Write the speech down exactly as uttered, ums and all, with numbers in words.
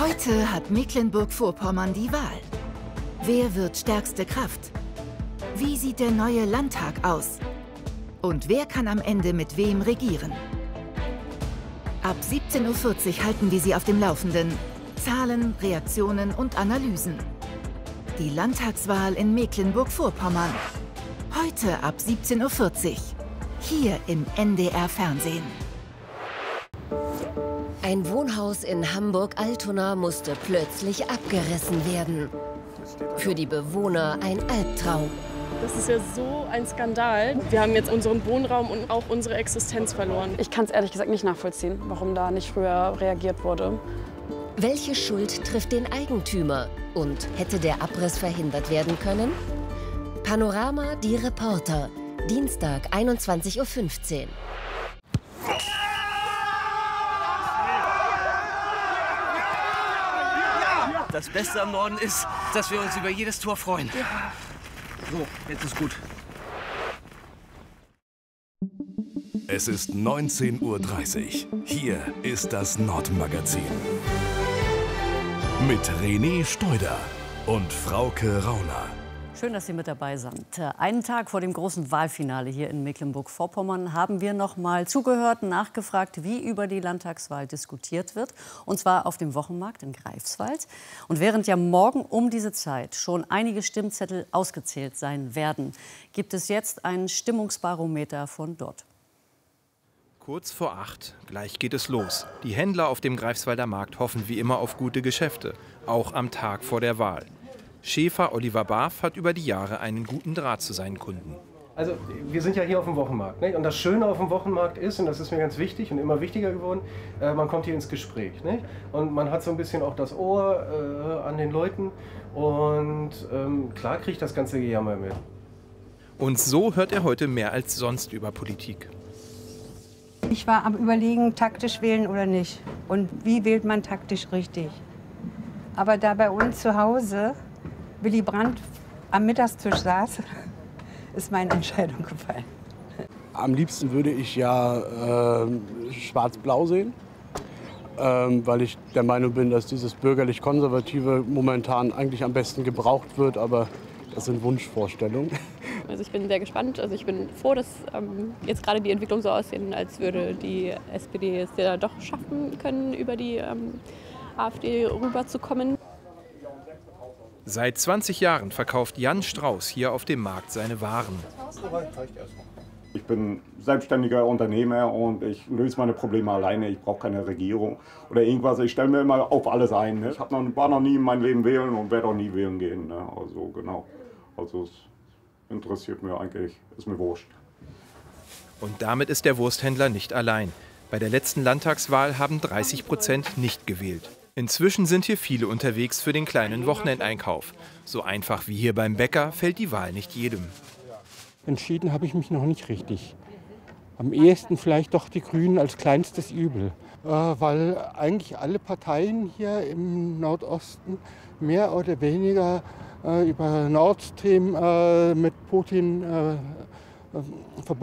Heute hat Mecklenburg-Vorpommern die Wahl. Wer wird stärkste Kraft? Wie sieht der neue Landtag aus? Und wer kann am Ende mit wem regieren? Ab siebzehn Uhr vierzig halten wir Sie auf dem Laufenden. Zahlen, Reaktionen und Analysen. Die Landtagswahl in Mecklenburg-Vorpommern. Heute ab siebzehn Uhr vierzig. Hier im N D R-Fernsehen. Ein Wohnhaus in Hamburg-Altona musste plötzlich abgerissen werden. Für die Bewohner ein Albtraum. Das ist ja so ein Skandal. Wir haben jetzt unseren Wohnraum und auch unsere Existenz verloren. Ich kann es ehrlich gesagt nicht nachvollziehen, warum da nicht früher reagiert wurde. Welche Schuld trifft den Eigentümer? Und hätte der Abriss verhindert werden können? Panorama, die Reporter. Dienstag, einundzwanzig Uhr fünfzehn. Das Beste am Norden ist, dass wir uns über jedes Tor freuen. Ja. So, jetzt ist gut. Es ist neunzehn Uhr dreißig. Hier ist das Nordmagazin. Mit René Steuder und Frauke Rauner. Schön, dass Sie mit dabei sind. Einen Tag vor dem großen Wahlfinale hier in Mecklenburg-Vorpommern haben wir noch mal zugehört, nachgefragt, wie über die Landtagswahl diskutiert wird. Und zwar auf dem Wochenmarkt in Greifswald. Und während ja morgen um diese Zeit schon einige Stimmzettel ausgezählt sein werden, gibt es jetzt ein Stimmungsbarometer von dort. Kurz vor acht, gleich geht es los. Die Händler auf dem Greifswalder Markt hoffen wie immer auf gute Geschäfte, auch am Tag vor der Wahl. Schäfer Oliver Barf hat über die Jahre einen guten Draht zu seinen Kunden. Also wir sind ja hier auf dem Wochenmarkt, nicht? Und das Schöne auf dem Wochenmarkt ist, und das ist mir ganz wichtig und immer wichtiger geworden, äh, man kommt hier ins Gespräch, nicht? Und man hat so ein bisschen auch das Ohr äh, an den Leuten und ähm, klar kriegt das ganze Gejammer mit. Und so hört er heute mehr als sonst über Politik. Ich war am Überlegen, taktisch wählen oder nicht. Und wie wählt man taktisch richtig? Aber da bei uns zu Hause Willy Brandt am Mittagstisch saß, ist meine Entscheidung gefallen. Am liebsten würde ich ja äh, schwarz-blau sehen, ähm, weil ich der Meinung bin, dass dieses bürgerlich-konservative momentan eigentlich am besten gebraucht wird, aber das sind Wunschvorstellungen. Also ich bin sehr gespannt. Also ich bin froh, dass ähm, jetzt gerade die Entwicklung so aussehen, als würde die S P D es ja doch schaffen können, über die ähm, AfD rüberzukommen. Seit zwanzig Jahren verkauft Jan Strauß hier auf dem Markt seine Waren. Ich bin selbstständiger Unternehmer und ich löse meine Probleme alleine. Ich brauche keine Regierung oder irgendwas. Ich stelle mir immer auf alles ein. Ne? Ich hab noch, war noch nie in meinem Leben wählen und werde auch nie wählen gehen. Ne? Also genau. Also es interessiert mir eigentlich, ist mir wurscht. Und damit ist der Wursthändler nicht allein. Bei der letzten Landtagswahl haben dreißig Prozent nicht gewählt. Inzwischen sind hier viele unterwegs für den kleinen Wochenendeinkauf. So einfach wie hier beim Bäcker fällt die Wahl nicht jedem. Entschieden habe ich mich noch nicht richtig. Am ehesten vielleicht doch die Grünen als kleinstes Übel. Äh, weil eigentlich alle Parteien hier im Nordosten mehr oder weniger äh, über Nord Stream äh, mit Putin äh, verbunden